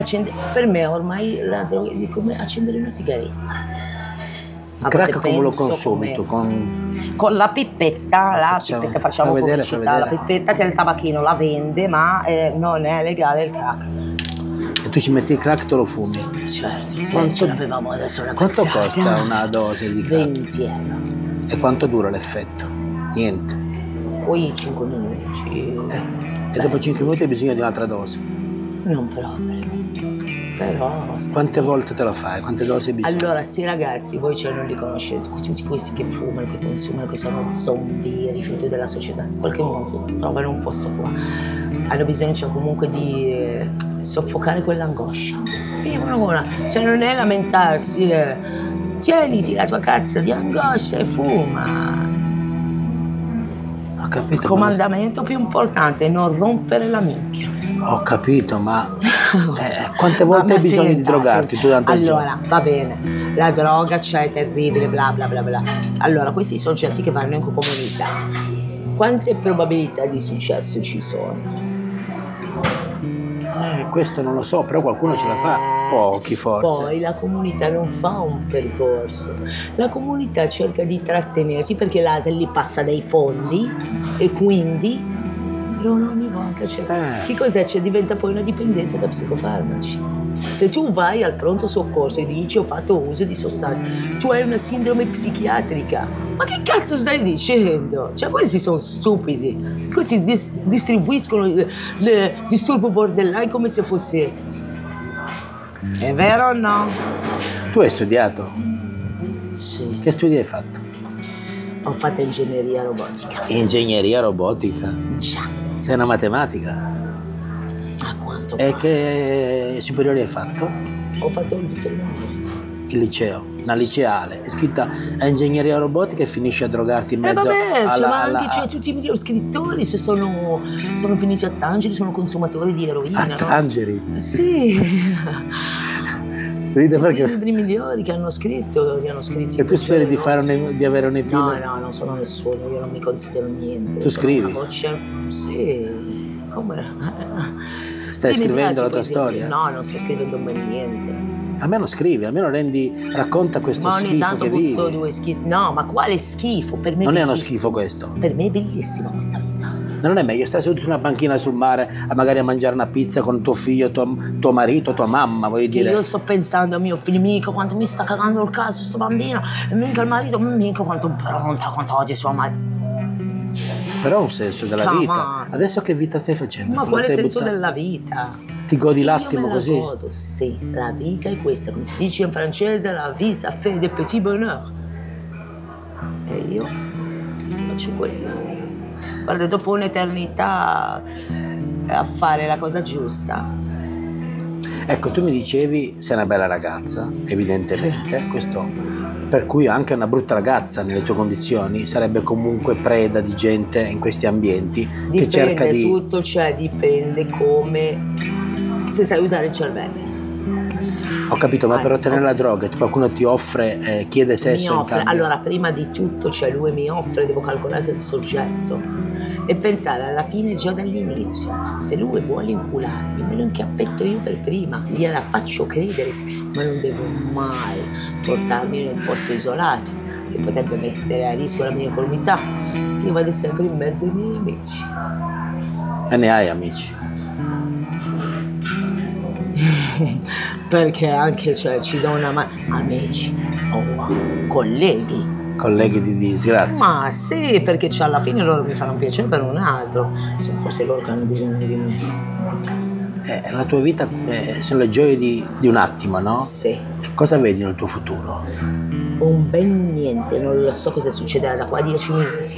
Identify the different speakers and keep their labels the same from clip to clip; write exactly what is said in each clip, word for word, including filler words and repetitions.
Speaker 1: accende- per me ormai la droga è come accendere una sigaretta.
Speaker 2: Il crack come lo consumi tu? Con...
Speaker 1: con la pippetta, la
Speaker 2: facciamo,
Speaker 1: pippetta, facciamo
Speaker 2: vedere,
Speaker 1: pubblicità, la pippetta che il tabacchino la vende, ma eh, non è legale il crack.
Speaker 2: E tu ci metti il crack e te lo fumi?
Speaker 1: Certo,
Speaker 2: quanto,
Speaker 1: ce l'avevamo adesso una
Speaker 2: quanto
Speaker 1: cazzata.
Speaker 2: costa una dose di crack?
Speaker 1: venti euro.
Speaker 2: E quanto dura l'effetto? Niente.
Speaker 1: Poi cinque minuti.
Speaker 2: Eh, e dopo cinque minuti hai bisogno di un'altra dose?
Speaker 1: Non proprio. Però...
Speaker 2: Quante volte te lo fai? Quante dosi hai bisogno?
Speaker 1: Allora, sì ragazzi, voi cioè non li conoscete, tutti questi che fumano, che consumano, che sono zombie, rifiuti della società, in qualche modo trovano un posto qua. Hanno bisogno cioè, comunque di eh, soffocare quell'angoscia. Vivono con una... Cioè non è lamentarsi, eh. Tieniti la tua cazzo di angoscia e fuma.
Speaker 2: Ho capito.
Speaker 1: Il comandamento più importante è non rompere la minchia.
Speaker 2: Ho capito, ma eh, quante volte
Speaker 1: ma,
Speaker 2: hai bisogno
Speaker 1: senta,
Speaker 2: di drogarti
Speaker 1: senta.
Speaker 2: durante il
Speaker 1: allora,
Speaker 2: giorno?
Speaker 1: va bene, la droga c'è, è terribile, bla bla bla bla. Allora, questi soggetti che vanno in comunità, quante probabilità di successo ci sono?
Speaker 2: Eh, questo non lo so, però qualcuno ce la fa. Pochi forse.
Speaker 1: Poi la comunità non fa un percorso. La comunità cerca di trattenerti perché l'A S L li passa dei fondi e quindi non ogni volta c'è.
Speaker 2: Eh.
Speaker 1: Che cos'è? C'è diventa poi una dipendenza da psicofarmaci. Se tu vai al pronto soccorso e dici ho fatto uso di sostanze, tu hai una sindrome psichiatrica. Ma che cazzo stai dicendo? Cioè questi sono stupidi. Questi dis- distribuiscono il, il disturbo borderline come se fosse... È vero o no?
Speaker 2: Tu hai studiato?
Speaker 1: Sì.
Speaker 2: Che studi hai fatto?
Speaker 1: Ho fatto ingegneria robotica.
Speaker 2: Ingegneria robotica?
Speaker 1: Già.
Speaker 2: Sei una matematica?
Speaker 1: A quanto?
Speaker 2: E che superiori hai fatto?
Speaker 1: Ho fatto il veterinario.
Speaker 2: Il liceo, una liceale, è scritta a ingegneria robotica e finisce a drogarti in
Speaker 1: Eh
Speaker 2: mezzo
Speaker 1: vabbè,
Speaker 2: alla...
Speaker 1: cioè, ma
Speaker 2: alla-
Speaker 1: anche cioè, tutti i migliori scrittori se sono, sono finiti a Tangeri, sono consumatori di eroina,
Speaker 2: a
Speaker 1: no?
Speaker 2: Tangeri.
Speaker 1: Sì.
Speaker 2: Ride
Speaker 1: Tutti i
Speaker 2: perché...
Speaker 1: libri migliori che hanno scritto, li hanno scritti.
Speaker 2: E tu speri di,
Speaker 1: no?
Speaker 2: fare un, di avere un
Speaker 1: No,
Speaker 2: epilogio?
Speaker 1: no, non sono nessuno, io non mi considero niente.
Speaker 2: Tu
Speaker 1: Sono
Speaker 2: scrivi?
Speaker 1: una voce... Sì, come...
Speaker 2: Stai
Speaker 1: Sì, mi
Speaker 2: scrivendo
Speaker 1: piace
Speaker 2: la tua
Speaker 1: così.
Speaker 2: storia?
Speaker 1: No, non sto scrivendo mai niente.
Speaker 2: Almeno scrivi, almeno rendi, racconta questo
Speaker 1: Ma ogni
Speaker 2: schifo
Speaker 1: tanto
Speaker 2: che vivi.
Speaker 1: butto due schifi. No, ma quale schifo? Per me
Speaker 2: Non è uno
Speaker 1: bellissimo.
Speaker 2: schifo questo.
Speaker 1: Per me è bellissima questa vita.
Speaker 2: Ma non è meglio stare seduto su una panchina sul mare a magari a mangiare una pizza con tuo figlio, tuo, tuo marito, tua mamma, voglio
Speaker 1: Che
Speaker 2: dire.
Speaker 1: io sto pensando a mio figlio, mica quanto mi sta cagando il caso sto bambino, e mica il marito, mica quanto è pronta, quanto oggi sua madre.
Speaker 2: Però ha un senso della
Speaker 1: Come
Speaker 2: vita.
Speaker 1: on.
Speaker 2: Adesso che vita stai facendo?
Speaker 1: Ma
Speaker 2: Come
Speaker 1: quale
Speaker 2: stai
Speaker 1: senso
Speaker 2: buttando?
Speaker 1: della vita?
Speaker 2: Ti godi
Speaker 1: Io
Speaker 2: l'attimo
Speaker 1: me la
Speaker 2: così?
Speaker 1: godo, sì, la vita è questa, come si dice in francese, la vie ça fait des petits bonheurs. E io faccio quello. Guarda, dopo un'eternità a fare la cosa giusta.
Speaker 2: Ecco, tu mi dicevi sei una bella ragazza, evidentemente, questo per cui anche una brutta ragazza nelle tue condizioni sarebbe comunque preda di gente in questi ambienti
Speaker 1: Dipende,
Speaker 2: che cerca di...
Speaker 1: tutto, cioè dipende come, se sai usare il cervello.
Speaker 2: Ho capito, ma
Speaker 1: Ah,
Speaker 2: per ottenere
Speaker 1: ok.
Speaker 2: la droga qualcuno ti offre, eh, chiede
Speaker 1: Mi
Speaker 2: sesso in
Speaker 1: offre,
Speaker 2: cambio?
Speaker 1: allora prima di tutto, cioè lui mi offre, devo calcolare il soggetto e pensare alla fine già dall'inizio, se lui vuole incularmi, me lo inchiappetto io per prima, gliela faccio credere, ma non devo mai portarmi in un posto isolato che potrebbe mettere a rischio la mia incolumità. Io vado sempre in mezzo ai miei amici.
Speaker 2: E ne hai amici?
Speaker 1: Perché anche cioè, ci do una mano, amici o colleghi.
Speaker 2: Colleghi di disgrazia?
Speaker 1: Ma sì, perché cioè, alla fine loro mi fanno piacere per un altro, sono forse loro che hanno bisogno di me.
Speaker 2: Eh, la tua vita eh, sono le gioie di, di un attimo, no?
Speaker 1: Sì,
Speaker 2: Cosa vedi nel tuo futuro?
Speaker 1: un bel niente, non lo so cosa succederà da qua a dieci minuti.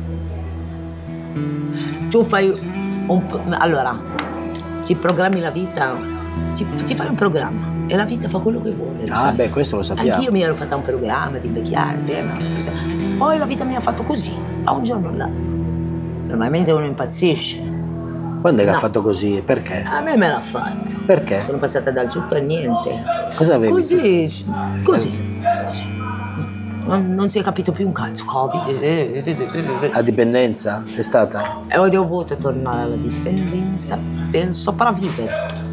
Speaker 1: Tu fai un... p- allora, ti programmi la vita, ti, ti fai un programma e la vita fa quello che vuole. lo
Speaker 2: Ah,
Speaker 1: sai.
Speaker 2: beh, questo lo sappiamo.
Speaker 1: Anch'io mi ero fatta un programma di invecchiare, sì, ma poi la vita mi ha fatto così, da un giorno all'altro. Normalmente uno impazzisce.
Speaker 2: Quando è che
Speaker 1: No.
Speaker 2: ha fatto così? Perché?
Speaker 1: A me me l'ha fatto.
Speaker 2: Perché?
Speaker 1: Sono passata dal tutto al niente.
Speaker 2: Cosa avevi?
Speaker 1: Così, così. così. Non, non si è capito più un cazzo. Covid. eh, eh, eh, eh.
Speaker 2: La dipendenza è stata?
Speaker 1: E ho dovuto tornare alla dipendenza per sopravvivere.